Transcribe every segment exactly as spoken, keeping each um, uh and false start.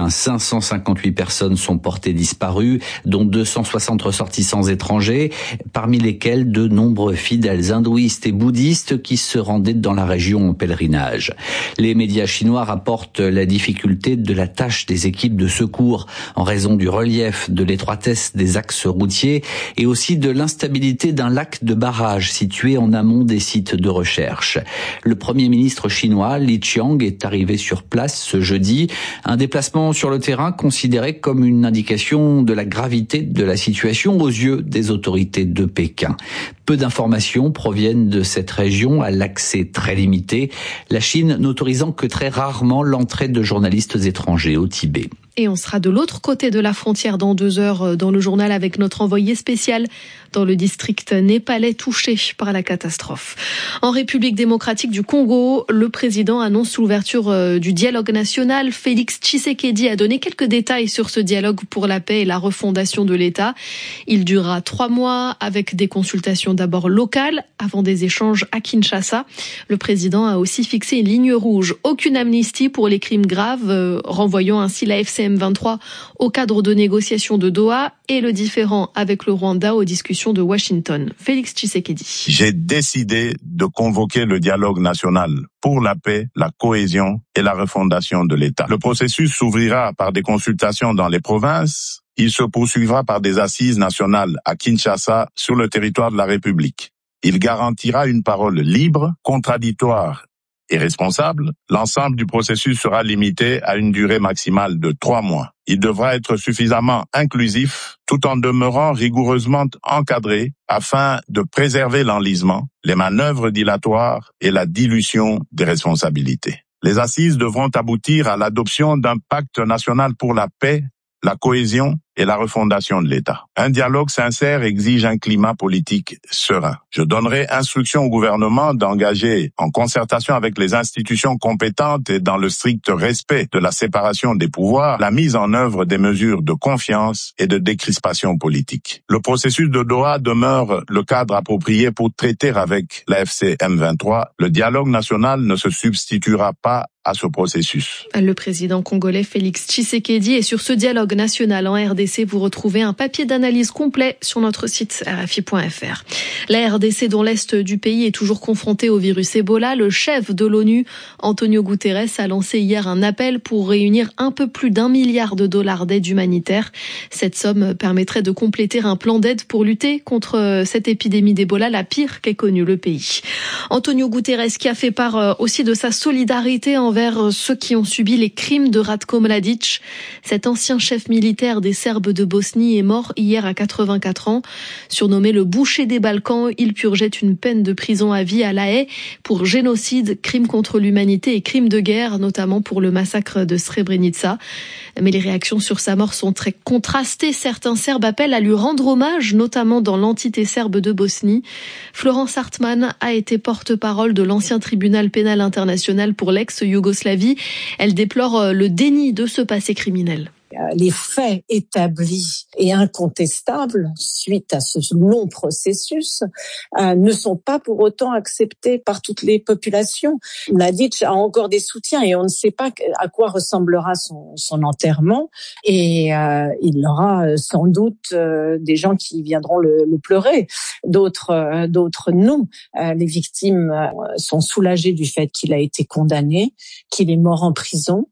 Pékin. cinq cent cinquante-huit personnes sont portées disparues, dont deux cent soixante ressortissants étrangers, parmi lesquels de nombreux fidèles hindouistes et bouddhistes qui se rendaient dans la région en pèlerinage. Les médias chinois rapportent la difficulté de la tâche des équipes de secours en raison du relief, de l'étroitesse des axes routiers et aussi de l'instabilité d'un lac de barrage situé en amont des sites de recherche. Le Premier ministre chinois, Li Qiang, est arrivé sur place ce jeudi. Un déplacement sur le terrain considéré comme une indication de la gravité de la situation aux yeux des autorités de Pékin. Peu d'informations proviennent de cette région à l'accès très limité, la Chine n'autorisant que très rarement l'entrée de journalistes étrangers au Tibet. Et on sera de l'autre côté de la frontière dans deux heures dans le journal avec notre envoyé spécial dans le district népalais touché par la catastrophe. En République démocratique du Congo, le président annonce l'ouverture du dialogue national. Félix Tshisekedi a donné quelques détails sur ce dialogue pour la paix et la refondation de l'État. Il durera trois mois avec des consultations d'abord locales avant des échanges à Kinshasa. Le président a aussi fixé une ligne rouge. Aucune amnistie pour les crimes graves, renvoyant ainsi la F C M vingt-trois au cadre de négociations de Doha et le différend avec le Rwanda aux discussions de Washington. Félix Tshisekedi. J'ai décidé de convoquer le dialogue national pour la paix, la cohésion et la refondation de l'État. Le processus s'ouvrira par des consultations dans les provinces. Il se poursuivra par des assises nationales à Kinshasa sur le territoire de la République. Il garantira une parole libre, contradictoire et responsable. L'ensemble du processus sera limité à une durée maximale de trois mois. Il devra être suffisamment inclusif tout en demeurant rigoureusement encadré afin de préserver l'enlisement, les manœuvres dilatoires et la dilution des responsabilités. Les assises devront aboutir à l'adoption d'un pacte national pour la paix, la cohésion et la refondation de l'État. Un dialogue sincère exige un climat politique serein. Je donnerai instruction au gouvernement d'engager, en concertation avec les institutions compétentes et dans le strict respect de la séparation des pouvoirs, la mise en œuvre des mesures de confiance et de décrispation politique. Le processus de Doha demeure le cadre approprié pour traiter avec la F C M vingt-trois. Le dialogue national ne se substituera pas à ce processus. Le président congolais Félix Tshisekedi est sur ce dialogue national en R D C. Vous retrouvez un papier d'analyse complet sur notre site R F I point F R. La R D C, dont l'est du pays est toujours confronté au virus Ebola, le chef de l'ONU, Antonio Guterres, a lancé hier un appel pour réunir un peu plus d'un milliard de dollars d'aide humanitaire. Cette somme permettrait de compléter un plan d'aide pour lutter contre cette épidémie d'Ebola, la pire qu'ait connue le pays. Antonio Guterres qui a fait part aussi de sa solidarité envers envers ceux qui ont subi les crimes de Ratko Mladic. Cet ancien chef militaire des Serbes de Bosnie est mort hier à quatre-vingt-quatre ans. Surnommé le boucher des Balkans, il purgeait une peine de prison à vie à La Haye pour génocide, crimes contre l'humanité et crimes de guerre, notamment pour le massacre de Srebrenica. Mais les réactions sur sa mort sont très contrastées. Certains Serbes appellent à lui rendre hommage, notamment dans l'entité serbe de Bosnie. Florence Hartmann a été porte-parole de l'ancien tribunal pénal international pour l'ex-Yougoslavie. Elle déplore le déni de ce passé criminel. Les faits établis et incontestables suite à ce long processus euh, ne sont pas pour autant acceptés par toutes les populations. Mladic a encore des soutiens et on ne sait pas à quoi ressemblera son, son enterrement et euh, il aura sans doute euh, des gens qui viendront le, le pleurer, d'autres euh, d'autres non. Euh, les victimes euh, sont soulagées du fait qu'il a été condamné, qu'il est mort en prison.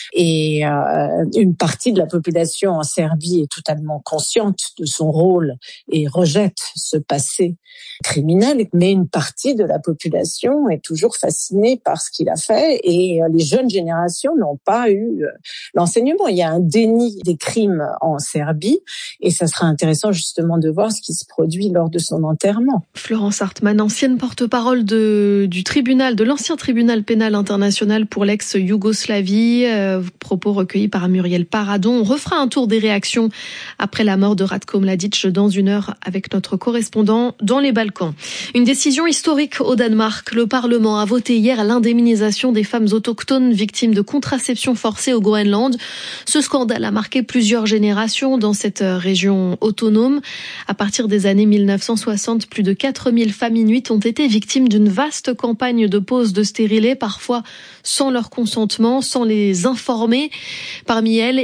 Et euh, une partie de la population en Serbie est totalement consciente de son rôle et rejette ce passé criminel, mais une partie de la population est toujours fascinée par ce qu'il a fait et les jeunes générations n'ont pas eu l'enseignement. Il y a un déni des crimes en Serbie et ça sera intéressant justement de voir ce qui se produit lors de son enterrement. Florence Hartmann, ancienne porte-parole de, du tribunal, de l'ancien tribunal pénal international pour l'ex-Yougoslavie, euh, propos recueillis par Muriel Paradon. On refera un tour des réactions après la mort de Ratko Mladic dans une heure avec notre correspondant dans les Balkans. Une décision historique au Danemark. Le Parlement a voté hier l'indemnisation des femmes autochtones victimes de contraception forcée au Groenland. Ce scandale a marqué plusieurs générations dans cette région autonome. À partir des années mille neuf cent soixante, plus de quatre mille femmes inuites ont été victimes d'une vaste campagne de pose de stérilets, parfois sans leur consentement, sans les informer. Parmi elles,